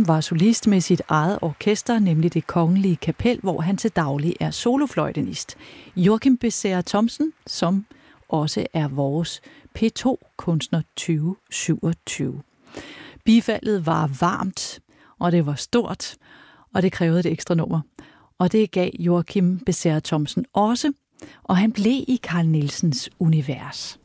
Thomsen var solist med sit eget orkester, nemlig Det Kongelige Kapel, hvor han til daglig er solofløjtenist. Joachim Becerra Thomsen, som også er vores P2-kunstner 2027. Bifaldet var varmt, og det var stort, og det krævede et ekstra nummer. Og det gav Joachim Becerra Thomsen også, og han blev i Carl Nielsens univers.